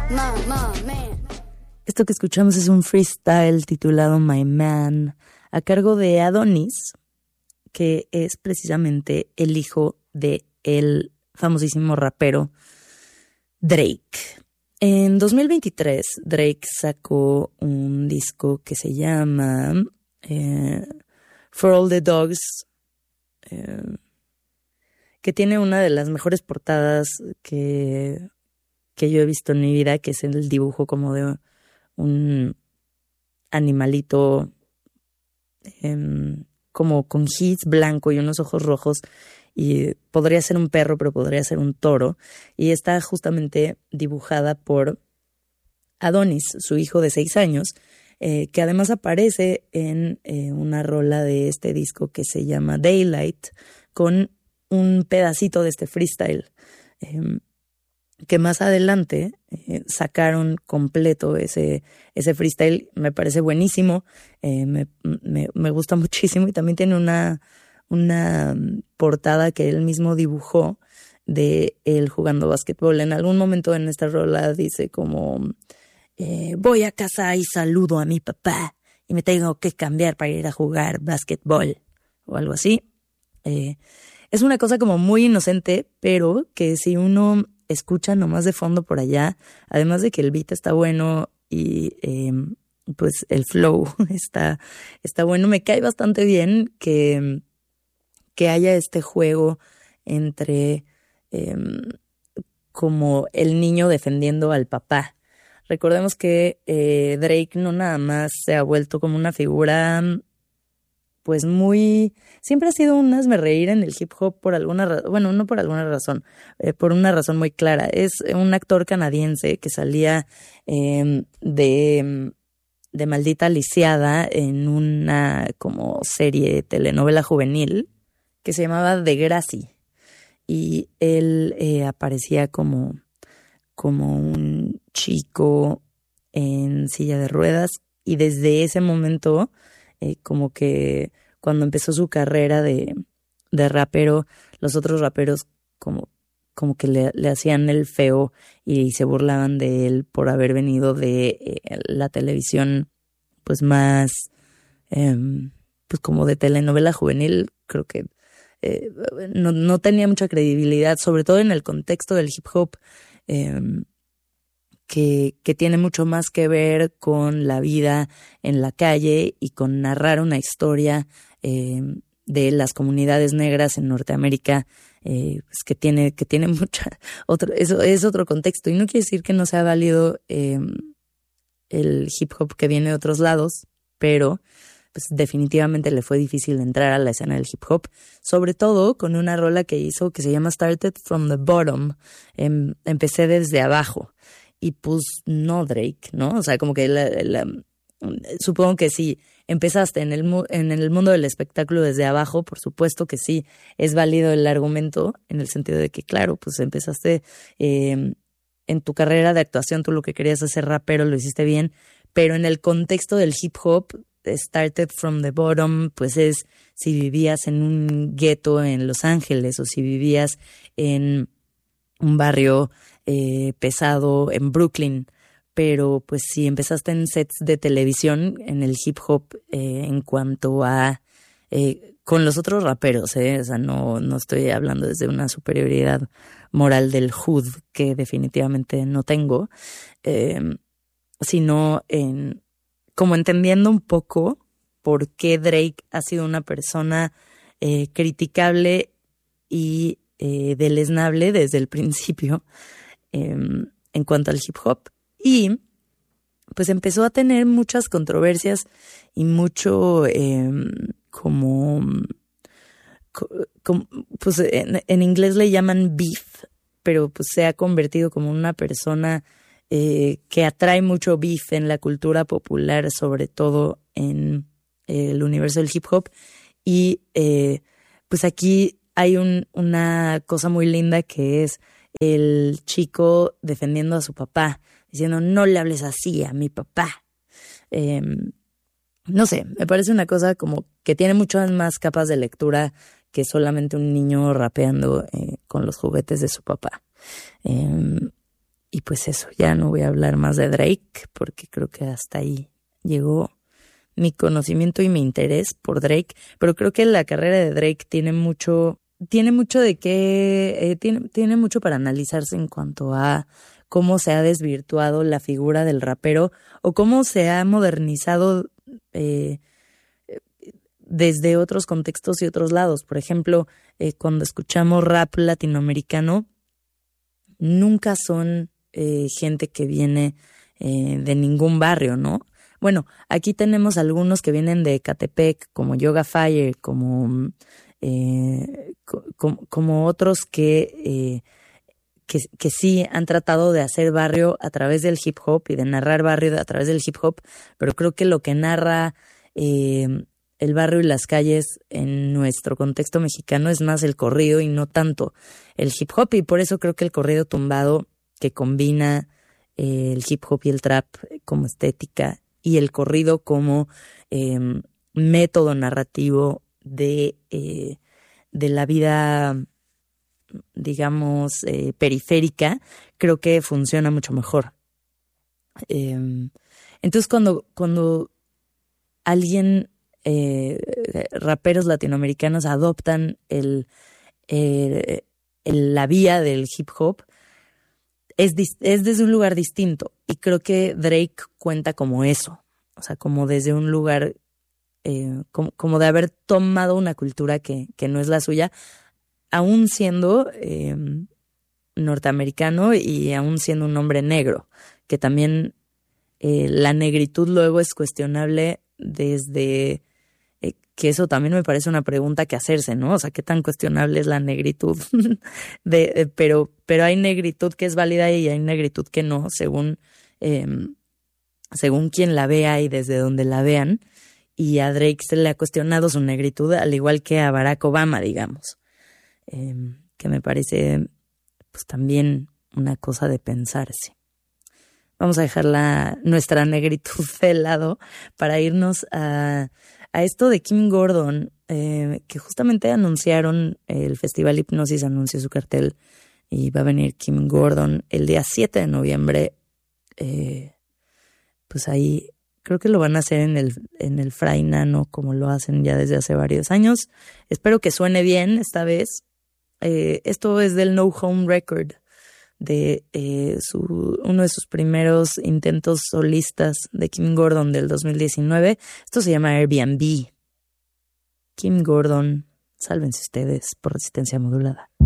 Esto que escuchamos es un freestyle titulado My Man, a cargo de Adonis, que es precisamente el hijo de el famosísimo rapero Drake. En 2023, Drake sacó un disco que se llama For All the Dogs, que tiene una de las mejores portadas que yo he visto en mi vida, que es el dibujo como de un animalito como con gis blanco y unos ojos rojos, y podría ser un perro, pero podría ser un toro, y está justamente dibujada por Adonis, su hijo de 6 años, que además aparece en una rola de este disco que se llama Daylight, con un pedacito de este freestyle, que más adelante sacaron completo ese freestyle. Me parece buenísimo, me gusta muchísimo, y también tiene una portada que él mismo dibujó de él jugando básquetbol. En algún momento en esta rola dice como voy a casa y saludo a mi papá y me tengo que cambiar para ir a jugar básquetbol o algo así. Es una cosa como muy inocente, pero que si uno escucha nomás de fondo por allá, además de que el beat está bueno y pues el flow está bueno, me cae bastante bien que haya este juego entre como el niño defendiendo al papá. Recordemos que Drake no nada más se ha vuelto como una figura pues siempre ha sido un hazmerreír en el hip hop por alguna razón, bueno, no por alguna razón, por una razón muy clara. Es un actor canadiense que salía de Maldita Lisiada en una como serie telenovela juvenil que se llamaba Degrassi, y él aparecía como un chico en silla de ruedas, y desde ese momento como que cuando empezó su carrera de rapero, los otros raperos como que le hacían el feo y se burlaban de él por haber venido de la televisión pues más pues como de telenovela juvenil. Creo que no tenía mucha credibilidad, sobre todo en el contexto del hip hop, que tiene mucho más que ver con la vida en la calle y con narrar una historia de las comunidades negras en Norteamérica, pues que tiene mucha eso es otro contexto, y no quiere decir que no sea válido el hip hop que viene de otros lados, pero pues definitivamente le fue difícil entrar a la escena del hip hop, sobre todo con una rola que hizo que se llama Started from the Bottom, empecé desde abajo. Y pues no, Drake, ¿no? O sea, como que supongo que si empezaste en el mundo del espectáculo desde abajo, por supuesto que sí, es válido el argumento, en el sentido de que, claro, pues empezaste en tu carrera de actuación, tú lo que querías hacer rapero, lo hiciste bien, pero en el contexto del hip hop, started from the bottom, pues es si vivías en un gueto en Los Ángeles, o si vivías en un barrio pesado en Brooklyn. Pero pues si empezaste en sets de televisión en el hip hop, en cuanto a con los otros raperos, o sea, no estoy hablando desde una superioridad moral del hood, que definitivamente no tengo, sino como entendiendo un poco por qué Drake ha sido una persona criticable y deleznable desde el principio en cuanto al hip hop. Y pues empezó a tener muchas controversias y mucho pues en inglés le llaman beef, pero pues se ha convertido como una persona que atrae mucho beef en la cultura popular, sobre todo en el universo del hip hop. Y pues aquí hay una cosa muy linda, que es el chico defendiendo a su papá, diciendo no le hables así a mi papá. No sé, me parece una cosa como que tiene muchas más capas de lectura que solamente un niño rapeando con los juguetes de su papá. Y pues eso, ya no voy a hablar más de Drake porque creo que hasta ahí llegó mi conocimiento y mi interés por Drake. Pero creo que la carrera de Drake tiene mucho de qué, tiene mucho para analizarse en cuanto a cómo se ha desvirtuado la figura del rapero o cómo se ha modernizado desde otros contextos y otros lados. Por ejemplo, cuando escuchamos rap latinoamericano, nunca son gente que viene de ningún barrio, ¿no? Bueno, aquí tenemos algunos que vienen de Ecatepec, como Yoga Fire, como otros que sí han tratado de hacer barrio a través del hip hop y de narrar barrio a través del hip hop, pero creo que lo que narra el barrio y las calles en nuestro contexto mexicano es más el corrido y no tanto el hip hop, y por eso creo que el corrido tumbado, que combina el hip hop y el trap como estética y el corrido como método narrativo de la vida, digamos, periférica, creo que funciona mucho mejor. Entonces cuando alguien, raperos latinoamericanos adoptan la vía del hip hop, es desde un lugar distinto, y creo que Drake cuenta como eso, o sea, como desde un lugar como de haber tomado una cultura que no es la suya, aún siendo norteamericano y aún siendo un hombre negro, que también la negritud luego es cuestionable desde que eso también me parece una pregunta que hacerse, ¿no? O sea, ¿qué tan cuestionable es la negritud? Pero hay negritud que es válida y hay negritud que no, según quien la vea y desde donde la vean. Y a Drake se le ha cuestionado su negritud, al igual que a Barack Obama, digamos. Que me parece pues también una cosa de pensarse. Vamos a dejar nuestra negritud de lado para irnos a esto de Kim Gordon, que justamente anunciaron, el Festival Hipnosis anunció su cartel y va a venir Kim Gordon el día 7 de noviembre. Pues ahí creo que lo van a hacer en el Fray Nano, como lo hacen ya desde hace varios años. Espero que suene bien esta vez. Esto es del No Home Record, de uno de sus primeros intentos solistas de Kim Gordon del 2019. Esto se llama Airbnb. Kim Gordon, sálvense ustedes por resistencia modulada.